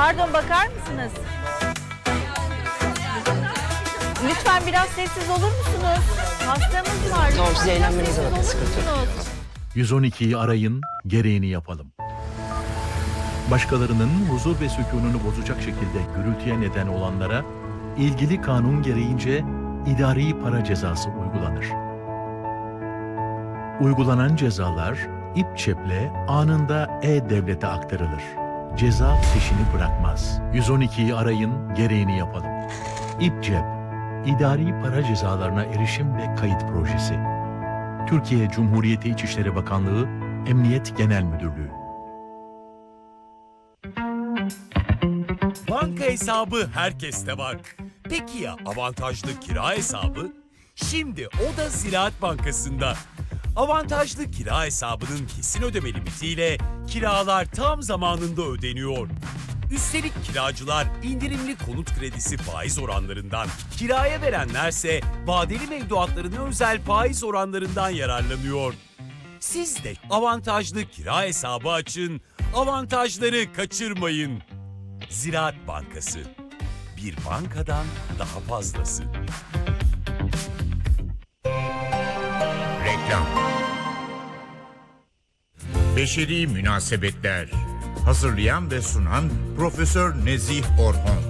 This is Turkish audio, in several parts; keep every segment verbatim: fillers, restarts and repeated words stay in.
Pardon, bakar mısınız? Lütfen biraz sessiz olur musunuz? Hastamız var. Tamam, siz Lütfen biraz eğlenmenize sessiz bakın, olur sıkıntı yok. musunuz? yüz on ikiyi arayın, gereğini yapalım. Başkalarının huzur ve sükununu bozacak şekilde gürültüye neden olanlara ilgili kanun gereğince idari para cezası uygulanır. Uygulanan cezalar İPÇEP'le anında E-Devlet'e aktarılır. Ceza peşini bırakmaz. yüz on ikiyi arayın, gereğini yapalım. İPÇEP, İdari Para Cezalarına Erişim ve Kayıt Projesi. Türkiye Cumhuriyeti İçişleri Bakanlığı, Emniyet Genel Müdürlüğü. Banka hesabı herkeste var. Peki ya avantajlı kira hesabı? Şimdi o da Ziraat Bankası'nda. Avantajlı kira hesabının kesin ödeme limitiyle kiralar tam zamanında ödeniyor. Üstelik kiracılar indirimli konut kredisi faiz oranlarından, kiraya verenlerse vadeli mevduatlarına özel faiz oranlarından yararlanıyor. Siz de avantajlı kira hesabı açın, avantajları kaçırmayın. Ziraat Bankası, bir bankadan daha fazlası. Reklam. Beşeri Münasebetler. Hazırlayan ve sunan Profesör Nezih Orhon.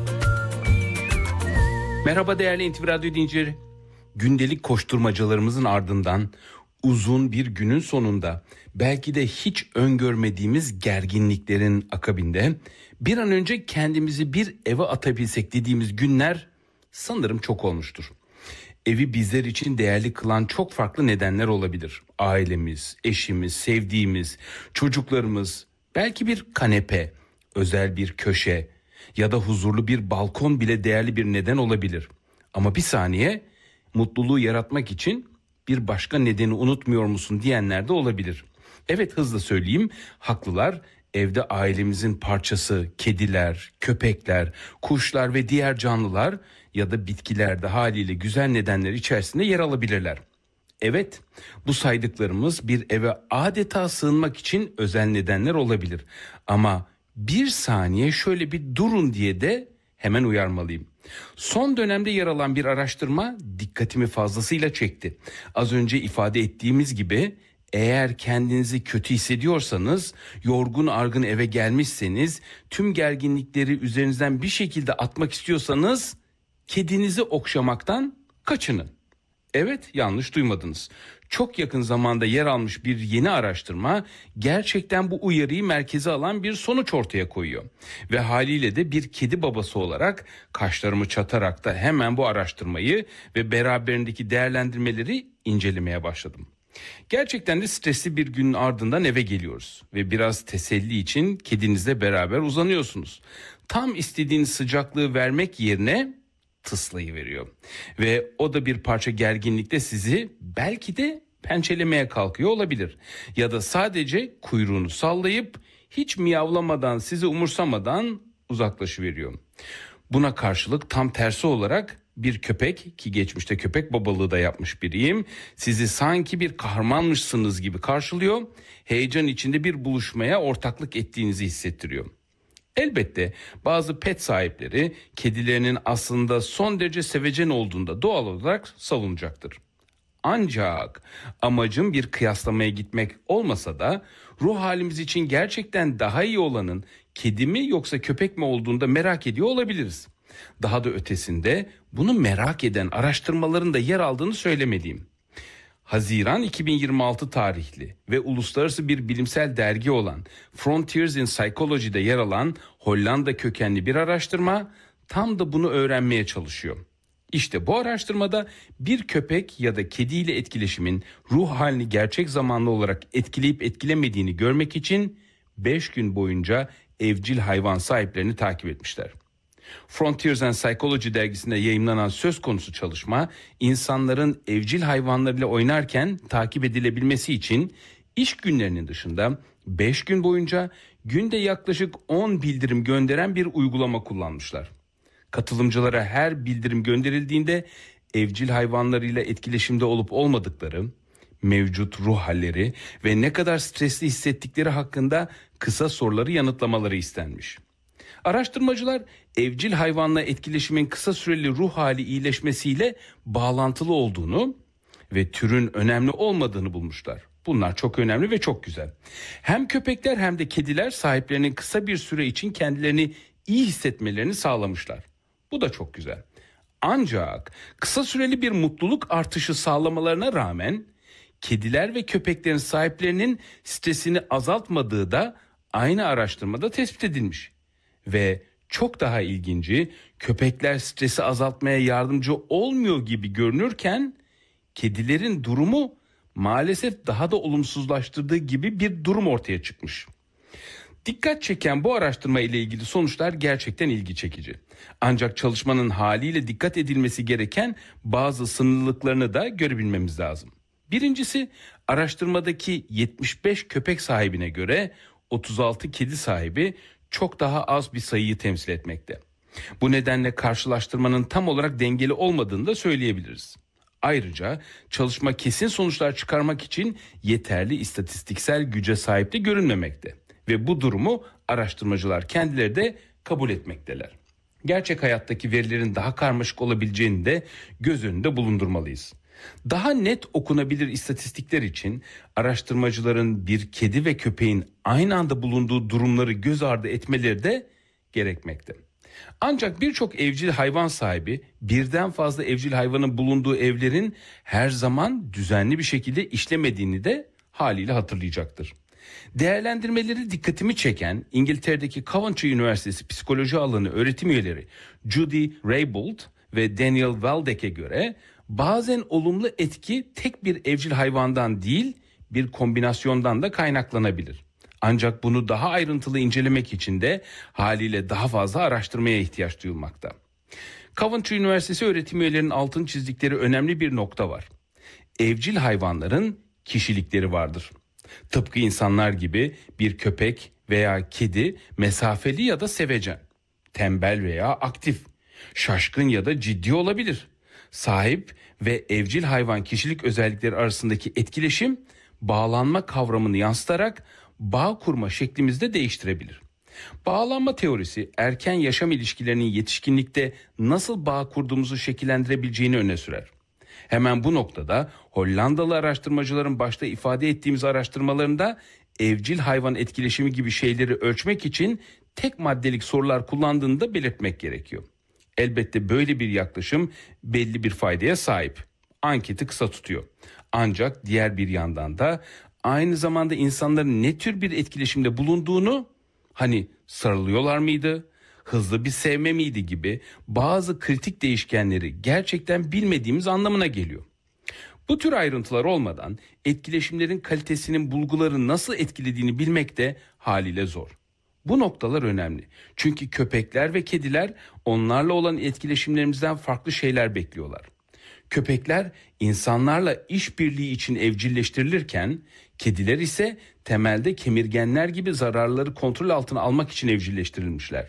Merhaba değerli N T V Radyo dinleyicileri. Gündelik koşturmacalarımızın ardından uzun bir günün sonunda belki de hiç öngörmediğimiz gerginliklerin akabinde bir an önce kendimizi bir eve atabilsek dediğimiz günler sanırım çok olmuştur. Evi bizler için değerli kılan çok farklı nedenler olabilir. Ailemiz, eşimiz, sevdiğimiz, çocuklarımız, belki bir kanepe, özel bir köşe ya da huzurlu bir balkon bile değerli bir neden olabilir. Ama bir saniye, mutluluğu yaratmak için bir başka nedeni unutmuyor musun diyenler de olabilir. Evet, hızlı söyleyeyim, haklılar. Evde ailemizin parçası kediler, köpekler, kuşlar ve diğer canlılar ya da bitkiler de haliyle güzel nedenler içerisinde yer alabilirler. Evet, bu saydıklarımız bir eve adeta sığınmak için özel nedenler olabilir. Ama bir saniye şöyle bir durun diye de hemen uyarmalıyım. Son dönemde yer alan bir araştırma dikkatimi fazlasıyla çekti. Az önce ifade ettiğimiz gibi eğer kendinizi kötü hissediyorsanız, yorgun argın eve gelmişseniz, tüm gerginlikleri üzerinizden bir şekilde atmak istiyorsanız kedinizi okşamaktan kaçının. Evet, yanlış duymadınız. Çok yakın zamanda yer almış bir yeni araştırma gerçekten bu uyarıyı merkeze alan bir sonuç ortaya koyuyor. Ve haliyle de bir kedi babası olarak kaşlarımı çatarak da hemen bu araştırmayı ve beraberindeki değerlendirmeleri incelemeye başladım. Gerçekten de stresli bir günün ardından eve geliyoruz ve biraz teselli için kedinizle beraber uzanıyorsunuz. Tam istediğiniz sıcaklığı vermek yerine tıslayıveriyor. Ve o da bir parça gerginlikte sizi belki de pençelemeye kalkıyor olabilir. Ya da sadece kuyruğunu sallayıp hiç miyavlamadan, sizi umursamadan uzaklaşıveriyor. Buna karşılık tam tersi olarak bir köpek, ki geçmişte köpek babalığı da yapmış biriyim, sizi sanki bir kahramanmışsınız gibi karşılıyor, heyecan içinde bir buluşmaya ortaklık ettiğinizi hissettiriyor. Elbette bazı pet sahipleri kedilerinin aslında son derece sevecen olduğunda doğal olarak savunacaktır. Ancak amacım bir kıyaslamaya gitmek olmasa da ruh halimiz için gerçekten daha iyi olanın kedi mi yoksa köpek mi olduğunu da merak ediyor olabiliriz. Daha da ötesinde bunu merak eden araştırmaların da yer aldığını söylemeliyim. Haziran iki bin yirmi altı tarihli ve uluslararası bir bilimsel dergi olan Frontiers in Psychology'de yer alan Hollanda kökenli bir araştırma tam da bunu öğrenmeye çalışıyor. İşte bu araştırmada bir köpek ya da kediyle etkileşimin ruh halini gerçek zamanlı olarak etkileyip etkilemediğini görmek için beş gün boyunca evcil hayvan sahiplerini takip etmişler. Frontiers in Psychology dergisinde yayımlanan söz konusu çalışma, insanların evcil hayvanlarıyla oynarken takip edilebilmesi için iş günlerinin dışında beş gün boyunca günde yaklaşık on bildirim gönderen bir uygulama kullanmışlar. Katılımcılara her bildirim gönderildiğinde evcil hayvanlarıyla etkileşimde olup olmadıkları, mevcut ruh halleri ve ne kadar stresli hissettikleri hakkında kısa soruları yanıtlamaları istenmiş. Araştırmacılar evcil hayvanla etkileşimin kısa süreli ruh hali iyileşmesiyle bağlantılı olduğunu ve türün önemli olmadığını bulmuşlar. Bunlar çok önemli ve çok güzel. Hem köpekler hem de kediler sahiplerinin kısa bir süre için kendilerini iyi hissetmelerini sağlamışlar. Bu da çok güzel. Ancak kısa süreli bir mutluluk artışı sağlamalarına rağmen kediler ve köpeklerin sahiplerinin stresini azaltmadığı da aynı araştırmada tespit edilmiş. Ve çok daha ilginci, köpekler stresi azaltmaya yardımcı olmuyor gibi görünürken kedilerin durumu maalesef daha da olumsuzlaştırdığı gibi bir durum ortaya çıkmış. Dikkat çeken bu araştırma ile ilgili sonuçlar gerçekten ilgi çekici. Ancak çalışmanın haliyle dikkat edilmesi gereken bazı sınırlılıklarını da görebilmemiz lazım. Birincisi, araştırmadaki yetmiş beş köpek sahibine göre otuz altı kedi sahibi çok daha az bir sayıyı temsil etmekte. Bu nedenle karşılaştırmanın tam olarak dengeli olmadığını da söyleyebiliriz. Ayrıca çalışma kesin sonuçlar çıkarmak için yeterli istatistiksel güce sahip de görünmemekte. Ve bu durumu araştırmacılar kendileri de kabul etmekteler. Gerçek hayattaki verilerin daha karmaşık olabileceğini de göz önünde bulundurmalıyız. Daha net okunabilir istatistikler için araştırmacıların bir kedi ve köpeğin aynı anda bulunduğu durumları göz ardı etmeleri de gerekmekte. Ancak birçok evcil hayvan sahibi birden fazla evcil hayvanın bulunduğu evlerin her zaman düzenli bir şekilde işlemediğini de haliyle hatırlayacaktır. Değerlendirmeleri dikkatimi çeken İngiltere'deki Coventry Üniversitesi Psikoloji Alanı öğretim üyeleri Judy Raybould ve Daniel Waldeck'e göre bazen olumlu etki tek bir evcil hayvandan değil bir kombinasyondan da kaynaklanabilir. Ancak bunu daha ayrıntılı incelemek için de haliyle daha fazla araştırmaya ihtiyaç duyulmakta. Coventry Üniversitesi öğretim üyelerinin altını çizdikleri önemli bir nokta var. Evcil hayvanların kişilikleri vardır. Tıpkı insanlar gibi bir köpek veya kedi mesafeli ya da sevecen, tembel veya aktif, şaşkın ya da ciddi olabilir. Sahip ve evcil hayvan kişilik özellikleri arasındaki etkileşim bağlanma kavramını yansıtarak bağ kurma şeklimizi de değiştirebilir. Bağlanma teorisi erken yaşam ilişkilerinin yetişkinlikte nasıl bağ kurduğumuzu şekillendirebileceğini öne sürer. Hemen bu noktada Hollandalı araştırmacıların başta ifade ettiğimiz araştırmalarında evcil hayvan etkileşimi gibi şeyleri ölçmek için tek maddelik sorular kullandığını da belirtmek gerekiyor. Elbette böyle bir yaklaşım belli bir faydaya sahip. Anketi kısa tutuyor. Ancak diğer bir yandan da aynı zamanda insanların ne tür bir etkileşimde bulunduğunu, hani sarılıyorlar mıydı, hızlı bir sevme miydi gibi bazı kritik değişkenleri gerçekten bilmediğimiz anlamına geliyor. Bu tür ayrıntılar olmadan etkileşimlerin kalitesinin bulguları nasıl etkilediğini bilmek de haliyle zor. Bu noktalar önemli. Çünkü köpekler ve kediler onlarla olan etkileşimlerimizden farklı şeyler bekliyorlar. Köpekler insanlarla işbirliği için evcilleştirilirken kediler ise temelde kemirgenler gibi zararları kontrol altına almak için evcilleştirilmişler.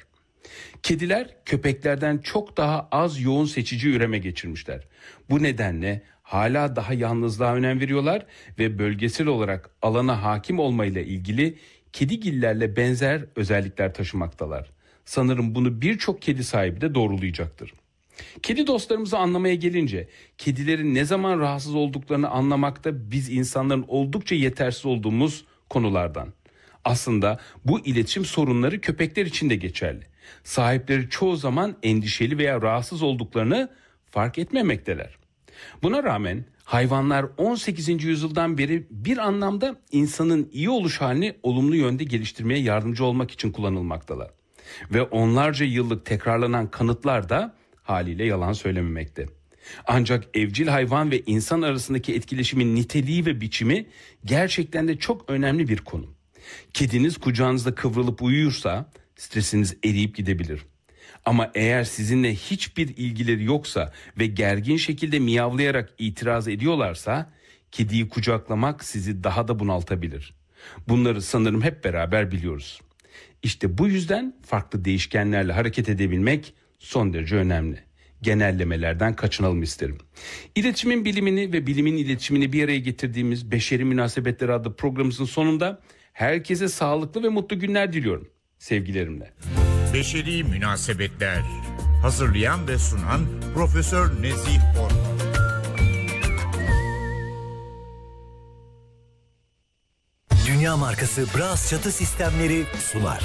Kediler köpeklerden çok daha az yoğun seçici üreme geçirmişler. Bu nedenle hala daha yalnızlığa önem veriyorlar ve bölgesel olarak alana hakim olmayla ilgili kedigillerle benzer özellikler taşımaktalar. Sanırım bunu birçok kedi sahibi de doğrulayacaktır. Kedi dostlarımızı anlamaya gelince kedilerin ne zaman rahatsız olduklarını anlamakta biz insanların oldukça yetersiz olduğumuz konulardan. Aslında bu iletişim sorunları köpekler için de geçerli. Sahipleri çoğu zaman endişeli veya rahatsız olduklarını fark etmemekteler. Buna rağmen hayvanlar on sekizinci yüzyıldan beri bir anlamda insanın iyi oluş halini olumlu yönde geliştirmeye yardımcı olmak için kullanılmaktalar. Ve onlarca yıllık tekrarlanan kanıtlar da haliyle yalan söylememekte. Ancak evcil hayvan ve insan arasındaki etkileşimin niteliği ve biçimi gerçekten de çok önemli bir konu. Kediniz kucağınızda kıvrılıp uyuyorsa stresiniz eriyip gidebilir. Ama eğer sizinle hiçbir ilgileri yoksa ve gergin şekilde miyavlayarak itiraz ediyorlarsa kediyi kucaklamak sizi daha da bunaltabilir. Bunları sanırım hep beraber biliyoruz. İşte bu yüzden farklı değişkenlerle hareket edebilmek son derece önemli. Genellemelerden kaçınalım isterim. İletişimin bilimini ve bilimin iletişimini bir araya getirdiğimiz Beşeri Münasebetler adlı programımızın sonunda herkese sağlıklı ve mutlu günler diliyorum. Sevgilerimle. Beşeri Münasebetler. Hazırlayan ve sunan Profesör Nezih Orhon. Dünya markası Bras çatı sistemleri sunar.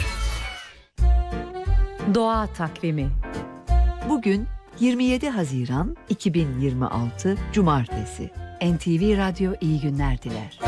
Doğa takvimi. Bugün yirmi yedi Haziran iki bin yirmi altı Cumartesi. N T V Radyo iyi günler diler.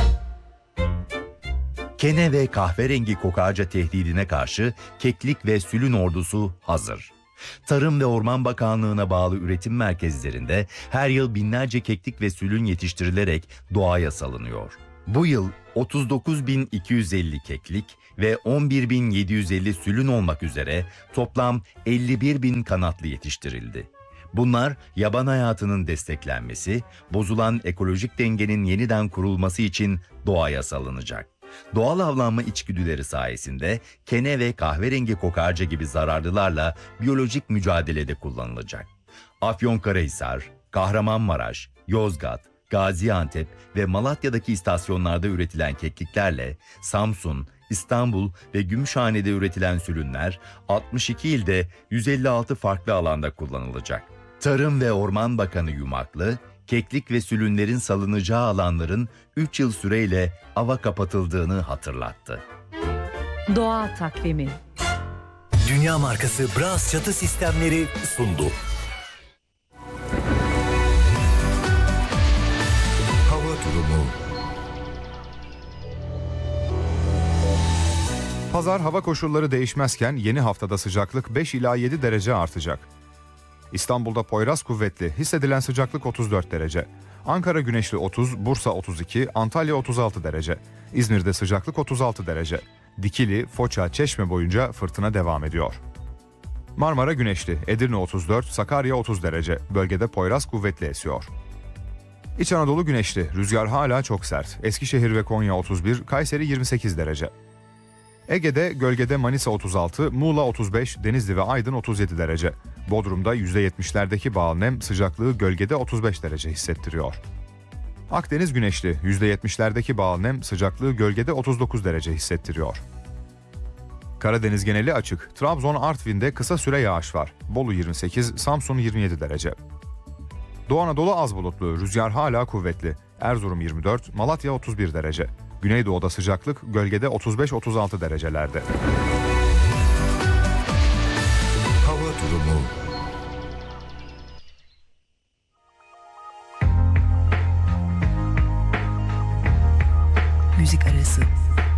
Kene ve kahverengi kokarca tehdidine karşı keklik ve sülün ordusu hazır. Tarım ve Orman Bakanlığı'na bağlı üretim merkezlerinde her yıl binlerce keklik ve sülün yetiştirilerek doğaya salınıyor. Bu yıl otuz dokuz bin iki yüz elli keklik ve on bir bin yedi yüz elli sülün olmak üzere toplam elli bir bin kanatlı yetiştirildi. Bunlar yaban hayatının desteklenmesi, bozulan ekolojik dengenin yeniden kurulması için doğaya salınacak. Doğal avlanma içgüdüleri sayesinde kene ve kahverengi kokarca gibi zararlılarla biyolojik mücadelede kullanılacak. Afyonkarahisar, Kahramanmaraş, Yozgat, Gaziantep ve Malatya'daki istasyonlarda üretilen kekliklerle Samsun, İstanbul ve Gümüşhane'de üretilen sülünler altmış iki ilde yüz elli altı farklı alanda kullanılacak. Tarım ve Orman Bakanı Yumaklı, keklik ve sülünlerin salınacağı alanların üç yıl süreyle ava kapatıldığını hatırlattı. Doğa takvimi. Dünya markası Bras çatı sistemleri sundu. Hava durumu. Pazar hava koşulları değişmezken yeni haftada sıcaklık beş ila yedi derece artacak. İstanbul'da Poyraz kuvvetli, hissedilen sıcaklık otuz dört derece. Ankara güneşli otuz, Bursa otuz iki, Antalya otuz altı derece. İzmir'de sıcaklık otuz altı derece. Dikili, Foça, Çeşme boyunca fırtına devam ediyor. Marmara güneşli, Edirne otuz dört, Sakarya otuz derece. Bölgede Poyraz kuvvetli esiyor. İç Anadolu güneşli, rüzgar hala çok sert. Eskişehir ve Konya otuz bir, Kayseri yirmi sekiz derece. Ege'de, gölgede Manisa otuz altı, Muğla otuz beş, Denizli ve Aydın otuz yedi derece. Bodrum'da yüzde yetmişlerdeki bağıl nem sıcaklığı gölgede otuz beş derece hissettiriyor. Akdeniz güneşli, yüzde yetmişlerdeki bağıl nem sıcaklığı gölgede otuz dokuz derece hissettiriyor. Karadeniz geneli açık. Trabzon, Artvin'de kısa süre yağış var. Bolu yirmi sekiz, Samsun yirmi yedi derece. Doğu Anadolu az bulutlu, rüzgar hala kuvvetli. Erzurum yirmi dört, Malatya otuz bir derece. Güneydoğu'da sıcaklık gölgede otuz beş otuz altı derecelerde. Hava durumu. Müzik arası.